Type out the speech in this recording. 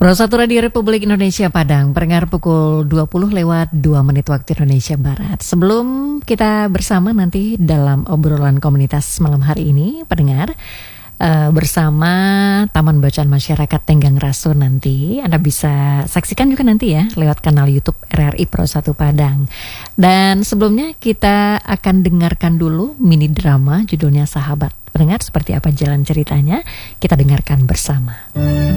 Satu Radio Republik Indonesia Padang, pendengar pukul 20:02 waktu Indonesia Barat. Sebelum kita bersama nanti dalam obrolan komunitas malam hari ini, pendengar, bersama Taman Bacaan Masyarakat Tenggang Raso nanti Anda bisa saksikan juga nanti ya lewat kanal YouTube RRI Pro 1 Padang. Dan sebelumnya kita akan dengarkan dulu mini drama judulnya Sahabat. Pendengar, seperti apa jalan ceritanya? Kita dengarkan bersama.